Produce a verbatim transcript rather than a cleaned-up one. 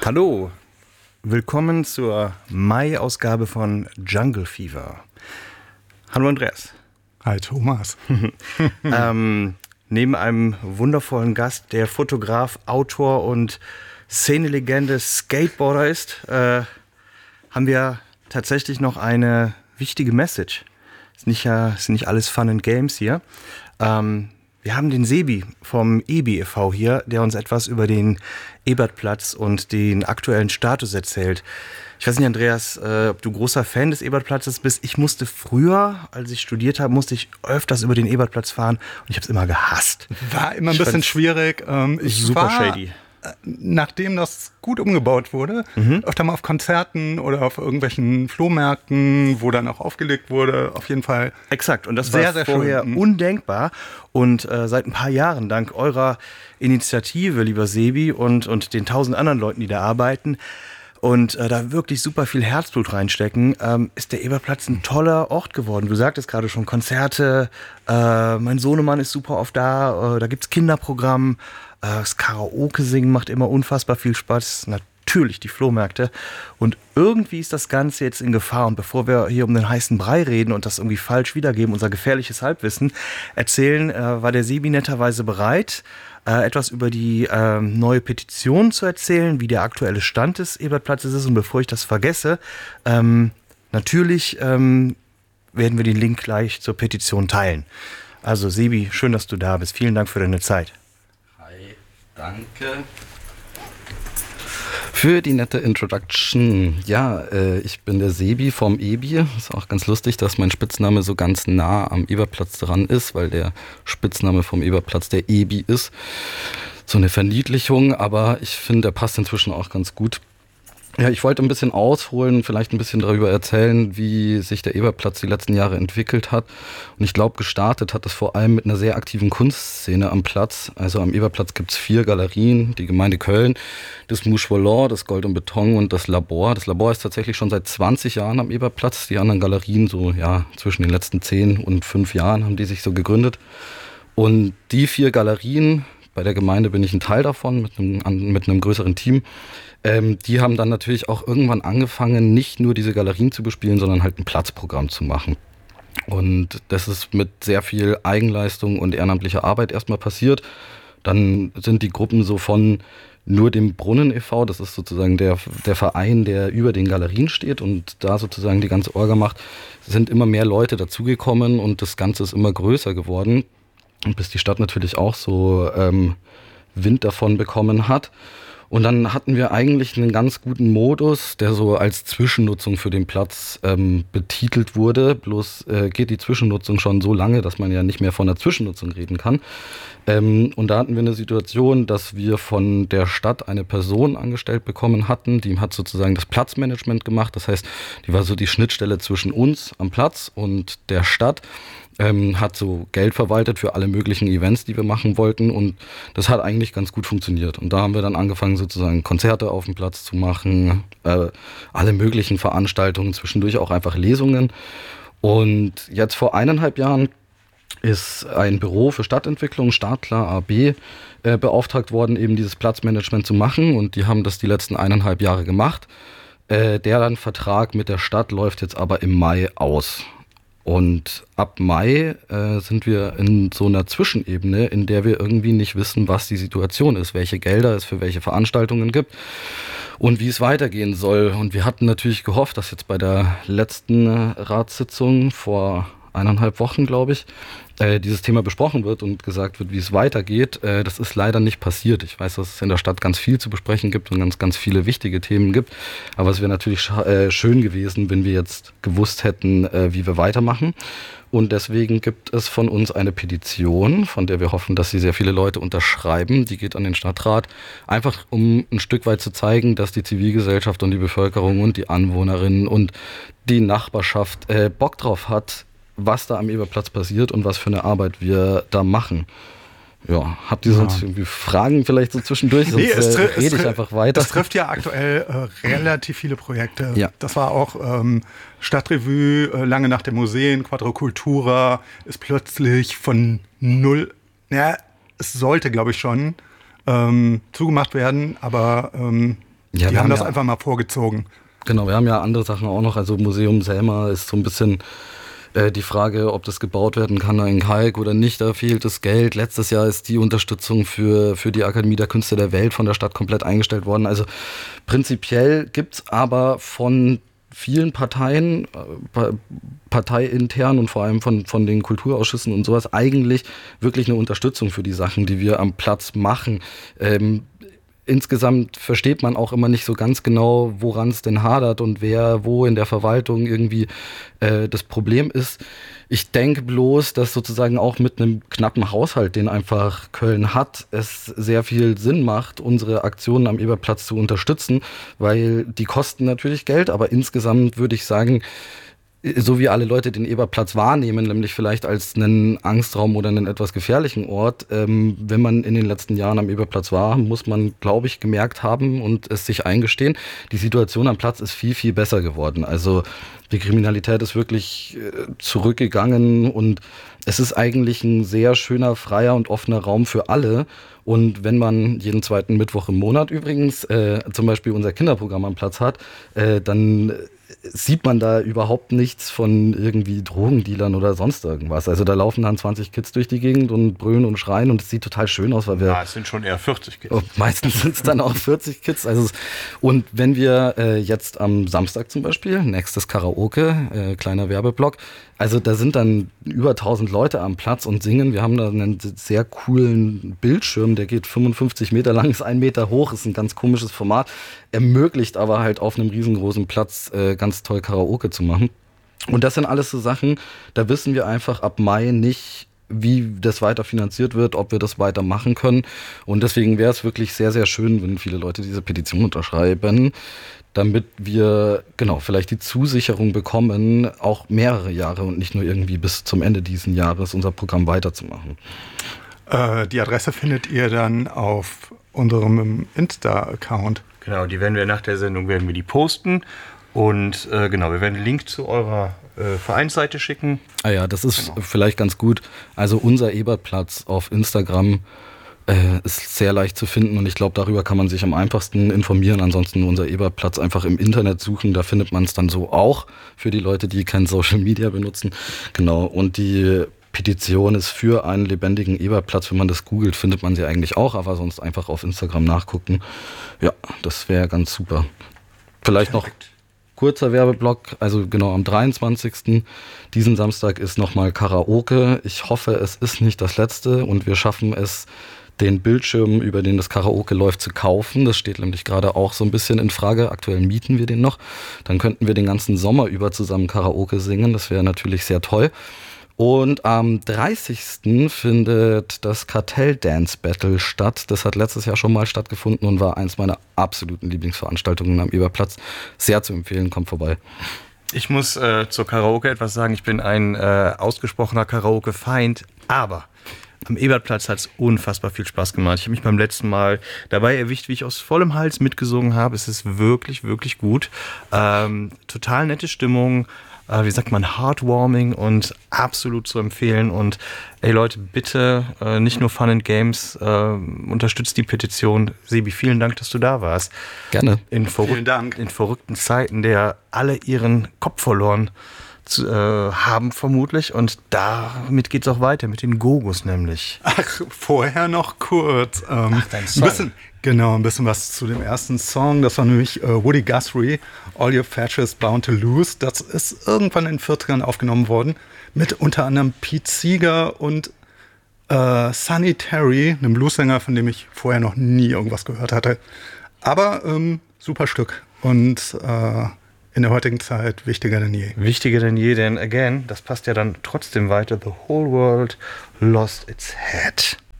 Hallo, willkommen zur Mai-Ausgabe von Jungle Fever. Hallo Andreas. Hi Thomas. ähm, neben einem wundervollen Gast, der Fotograf, Autor und Szenelegende, Skateboarder ist, äh, haben wir tatsächlich noch eine wichtige Message. Ist nicht, äh, ist nicht alles Fun and Games hier. Ähm, wir haben den Sebi vom Ebi e V hier, der uns etwas über den Ebertplatz und den aktuellen Status erzählt. Ich weiß nicht, Andreas, äh, ob du großer Fan des Ebertplatzes bist. Ich musste früher, als ich studiert habe, musste ich öfters über den Ebertplatz fahren und ich habe es immer gehasst. War immer ein ich bisschen schwierig. Ähm, ich super war, shady. Nachdem das gut umgebaut wurde, mhm. öfter mal auf Konzerten oder auf irgendwelchen Flohmärkten, wo dann auch aufgelegt wurde, auf jeden Fall. Exakt, und das sehr, war sehr vorher schön. Undenkbar. Und äh, seit ein paar Jahren, dank eurer Initiative, lieber Sebi, und, und den tausend anderen Leuten, die da arbeiten, und äh, da wirklich super viel Herzblut reinstecken, ähm, ist der Ebertplatz ein toller Ort geworden. Du sagtest gerade schon, Konzerte, äh, mein Sohnemann ist super oft da, äh, da gibt's Kinderprogramm, äh, das Karaoke-Singen macht immer unfassbar viel Spaß, natürlich die Flohmärkte. Und irgendwie ist das Ganze jetzt in Gefahr. Und bevor wir hier um den heißen Brei reden und das irgendwie falsch wiedergeben, unser gefährliches Halbwissen erzählen, äh, war der Sebi netterweise bereit, Äh, etwas über die äh, neue Petition zu erzählen, wie der aktuelle Stand des Ebertplatzes ist. Und bevor ich das vergesse, ähm, natürlich ähm, werden wir den Link gleich zur Petition teilen. Also Sebi, schön, dass du da bist. Vielen Dank für deine Zeit. Hi, danke für die nette Introduction. Ja, äh, ich bin der Sebi vom Ebi. Ist auch ganz lustig, dass mein Spitzname so ganz nah am Ebertplatz dran ist, weil der Spitzname vom Ebertplatz der Ebi ist. So eine Verniedlichung, aber ich finde, der passt inzwischen auch ganz gut. Ja, ich wollte ein bisschen ausholen, vielleicht ein bisschen darüber erzählen, wie sich der Ebertplatz die letzten Jahre entwickelt hat. Und ich glaube, gestartet hat es vor allem mit einer sehr aktiven Kunstszene am Platz. Also am Ebertplatz gibt es vier Galerien, die Gemeinde Köln, das Mouche Volant, das Gold und Beton und das Labor. Das Labor ist tatsächlich schon seit zwanzig Jahren am Ebertplatz. Die anderen Galerien so, ja, zwischen den letzten zehn und fünf Jahren haben die sich so gegründet. Und die vier Galerien, bei der Gemeinde bin ich ein Teil davon, mit einem, mit einem größeren Team, Ähm, die haben dann natürlich auch irgendwann angefangen, nicht nur diese Galerien zu bespielen, sondern halt ein Platzprogramm zu machen. Und das ist mit sehr viel Eigenleistung und ehrenamtlicher Arbeit erstmal passiert. Dann sind die Gruppen so von nur dem Brunnen e V, das ist sozusagen der, der Verein, der über den Galerien steht und da sozusagen die ganze Orga macht, sind immer mehr Leute dazugekommen und das Ganze ist immer größer geworden. Und bis die Stadt natürlich auch so ähm, Wind davon bekommen hat. Und dann hatten wir eigentlich einen ganz guten Modus, der so als Zwischennutzung für den Platz ähm, betitelt wurde. Bloß äh, geht die Zwischennutzung schon so lange, dass man ja nicht mehr von der Zwischennutzung reden kann. Ähm, und da hatten wir eine Situation, dass wir von der Stadt eine Person angestellt bekommen hatten. Die hat sozusagen das Platzmanagement gemacht. Das heißt, die war so die Schnittstelle zwischen uns am Platz und der Stadt. Ähm, hat so Geld verwaltet für alle möglichen Events, die wir machen wollten und das hat eigentlich ganz gut funktioniert. Und da haben wir dann angefangen, sozusagen Konzerte auf dem Platz zu machen, äh, alle möglichen Veranstaltungen, zwischendurch auch einfach Lesungen. Und jetzt vor eineinhalb Jahren ist ein Büro für Stadtentwicklung, Startklar A B, äh, beauftragt worden, eben dieses Platzmanagement zu machen und die haben das die letzten eineinhalb Jahre gemacht. Äh, deren Vertrag mit der Stadt läuft jetzt aber im Mai aus. Und ab Mai äh, sind wir in so einer Zwischenebene, in der wir irgendwie nicht wissen, was die Situation ist, welche Gelder es für welche Veranstaltungen gibt und wie es weitergehen soll. Und wir hatten natürlich gehofft, dass jetzt bei der letzten äh, Ratssitzung vor eineinhalb Wochen, glaube ich, äh, dieses Thema besprochen wird und gesagt wird, wie es weitergeht. Äh, das ist leider nicht passiert. Ich weiß, dass es in der Stadt ganz viel zu besprechen gibt und ganz, ganz viele wichtige Themen gibt. Aber es wäre natürlich sch- äh, schön gewesen, wenn wir jetzt gewusst hätten, äh, wie wir weitermachen. Und deswegen gibt es von uns eine Petition, von der wir hoffen, dass sie sehr viele Leute unterschreiben. Die geht an den Stadtrat, einfach um ein Stück weit zu zeigen, dass die Zivilgesellschaft und die Bevölkerung und die Anwohnerinnen und die Nachbarschaft äh, Bock drauf hat, was da am Ebertplatz passiert und was für eine Arbeit wir da machen. Ja, habt ihr sonst ja. irgendwie Fragen vielleicht so zwischendurch? Sonst nee, es äh, rede ich einfach weiter. Das trifft ja aktuell äh, relativ viele Projekte. Ja. Das war auch ähm, Stadtrevue, äh, lange nach den Museen, Quadrocultura ist plötzlich von null, ja, es sollte, glaube ich, schon ähm, zugemacht werden, aber ähm, Ja, die haben das ja einfach mal vorgezogen. Genau, wir haben ja andere Sachen auch noch. Also Museum Selma ist so ein bisschen äh, die Frage, ob das gebaut werden kann in Kalk oder nicht. Da fehlt das Geld. Letztes Jahr ist die Unterstützung für, für die Akademie der Künste der Welt von der Stadt komplett eingestellt worden. Also prinzipiell gibt es aber von vielen Parteien, äh, parteiintern und vor allem von, von den Kulturausschüssen und sowas eigentlich wirklich eine Unterstützung für die Sachen, die wir am Platz machen. Ähm, Insgesamt versteht man auch immer nicht so ganz genau, woran es denn hadert und wer wo in der Verwaltung irgendwie äh, das Problem ist. Ich denke bloß, dass sozusagen auch mit einem knappen Haushalt, den einfach Köln hat, es sehr viel Sinn macht, unsere Aktionen am Eberplatz zu unterstützen, weil die kosten natürlich Geld, aber insgesamt würde ich sagen, so wie alle Leute den Eberplatz wahrnehmen, nämlich vielleicht als einen Angstraum oder einen etwas gefährlichen Ort, ähm, wenn man in den letzten Jahren am Eberplatz war, muss man, glaube ich, gemerkt haben und es sich eingestehen, die Situation am Platz ist viel, viel besser geworden. Also die Kriminalität ist wirklich äh, zurückgegangen und es ist eigentlich ein sehr schöner, freier und offener Raum für alle. Und wenn man jeden zweiten Mittwoch im Monat übrigens äh, zum Beispiel unser Kinderprogramm am Platz hat, äh, dann sieht man da überhaupt nichts von irgendwie Drogendealern oder sonst irgendwas. Also da laufen dann zwanzig Kids durch die Gegend und brüllen und schreien und es sieht total schön aus, weil wir... Ja, es sind schon eher vierzig Kids. Oh, meistens sind es dann auch vierzig Kids. Also, und wenn wir äh, jetzt am Samstag zum Beispiel, nächstes Karaoke, äh, kleiner Werbeblock, also da sind dann über tausend Leute am Platz und singen. Wir haben da einen sehr coolen Bildschirm, der geht fünfundfünfzig Meter lang, ist ein Meter hoch, ist ein ganz komisches Format, ermöglicht aber halt auf einem riesengroßen Platz äh, ganz toll Karaoke zu machen. Und das sind alles so Sachen, da wissen wir einfach ab Mai nicht, wie das weiter finanziert wird, ob wir das weiter machen können. Und deswegen wäre es wirklich sehr, sehr schön, wenn viele Leute diese Petition unterschreiben, damit wir, genau, vielleicht die Zusicherung bekommen, auch mehrere Jahre und nicht nur irgendwie bis zum Ende dieses Jahres unser Programm weiterzumachen. Äh, die Adresse findet ihr dann auf unserem Insta-Account. Genau, die werden wir nach der Sendung werden wir die posten. Und äh, genau, wir werden einen Link zu eurer äh, Vereinsseite schicken. Ah ja, das ist genau. vielleicht ganz gut. Also unser Ebertplatz auf Instagram äh, ist sehr leicht zu finden und ich glaube, darüber kann man sich am einfachsten informieren. Ansonsten unser Ebertplatz einfach im Internet suchen, da findet man es dann so auch für die Leute, die kein Social Media benutzen. Genau, und die Petition ist für einen lebendigen Eberplatz. Wenn man das googelt, findet man sie eigentlich auch, aber sonst einfach auf Instagram nachgucken. Ja, das wäre ganz super. Vielleicht noch kurzer Werbeblock, also genau am dreiundzwanzigsten diesen Samstag ist nochmal Karaoke. Ich hoffe, es ist nicht das letzte und wir schaffen es, den Bildschirm, über den das Karaoke läuft, zu kaufen. Das steht nämlich gerade auch so ein bisschen in Frage. Aktuell mieten wir den noch. Dann könnten wir den ganzen Sommer über zusammen Karaoke singen. Das wäre natürlich sehr toll. Und am dreißigsten findet das Kartell Dance Battle statt. Das hat letztes Jahr schon mal stattgefunden und war eins meiner absoluten Lieblingsveranstaltungen am Eberplatz. Sehr zu empfehlen, kommt vorbei. Ich muss äh, zur Karaoke etwas sagen. Ich bin ein äh, ausgesprochener Karaoke-Feind, aber am Ebertplatz hat es unfassbar viel Spaß gemacht. Ich habe mich beim letzten Mal dabei erwischt, wie ich aus vollem Hals mitgesungen habe. Es ist wirklich, wirklich gut. Ähm, total nette Stimmung. Wie sagt man, heartwarming und absolut zu empfehlen. Und ey Leute, bitte äh, nicht nur Fun and Games, äh, unterstützt die Petition. Sebi, vielen Dank, dass du da warst. Gerne. In vielen Dank. In verrückten Zeiten, der alle ihren Kopf verloren zu, äh, haben vermutlich. Und damit geht's auch weiter, mit den Gogos nämlich. Ach, vorher noch kurz. Ähm, Ach, dein Song. Ein bisschen, genau, ein bisschen was zu dem ersten Song. Das war nämlich äh, Woody Guthrie, All Your Fetches Bound to Lose. Das ist irgendwann in den vierzigern aufgenommen worden. Mit unter anderem Pete Seeger und äh, Sonny Terry, einem Bluesänger, von dem ich vorher noch nie irgendwas gehört hatte. Aber ähm, super Stück. Und äh, in der heutigen Zeit wichtiger denn je. Wichtiger denn je, denn again, das passt ja dann trotzdem weiter. The whole world lost its head.